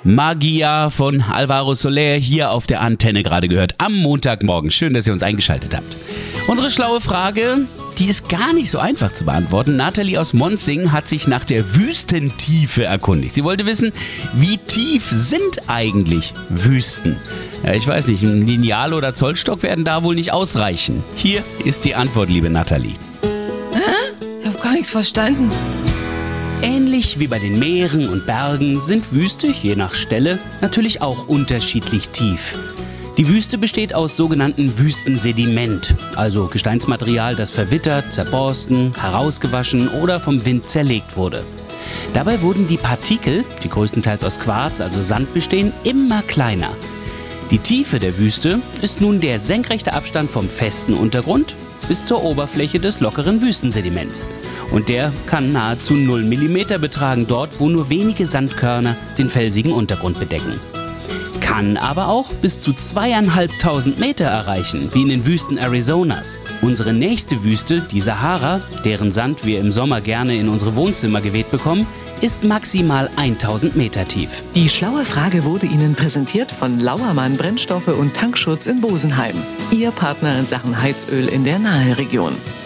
Magia von Alvaro Soler hier auf der Antenne gerade gehört. Am Montagmorgen. Schön, dass ihr uns eingeschaltet habt. Unsere schlaue Frage, die ist gar nicht so einfach zu beantworten. Nathalie aus Monsing hat sich nach der Wüstentiefe erkundigt. Sie wollte wissen, wie tief sind eigentlich Wüsten? Ja, ich weiß nicht, ein Lineal oder Zollstock werden da wohl nicht ausreichen. Hier ist die Antwort, liebe Nathalie. Ich habe gar nichts verstanden. Ähnlich wie bei den Meeren und Bergen sind Wüste, je nach Stelle, natürlich auch unterschiedlich tief. Die Wüste besteht aus sogenannten Wüstensediment, also Gesteinsmaterial, das verwittert, zerborsten, herausgewaschen oder vom Wind zerlegt wurde. Dabei wurden die Partikel, die größtenteils aus Quarz, also Sand bestehen, immer kleiner. Die Tiefe der Wüste ist nun der senkrechte Abstand vom festen Untergrund bis zur Oberfläche des lockeren Wüstensediments. Und der kann nahezu 0 mm betragen, dort wo nur wenige Sandkörner den felsigen Untergrund bedecken. Kann aber auch bis zu 2.500 Meter erreichen, wie in den Wüsten Arizonas. Unsere nächste Wüste, die Sahara, deren Sand wir im Sommer gerne in unsere Wohnzimmer geweht bekommen, ist maximal 1.000 Meter tief. Die schlaue Frage wurde Ihnen präsentiert von Lauermann Brennstoffe und Tankschutz in Bosenheim. Ihr Partner in Sachen Heizöl in der Naheregion.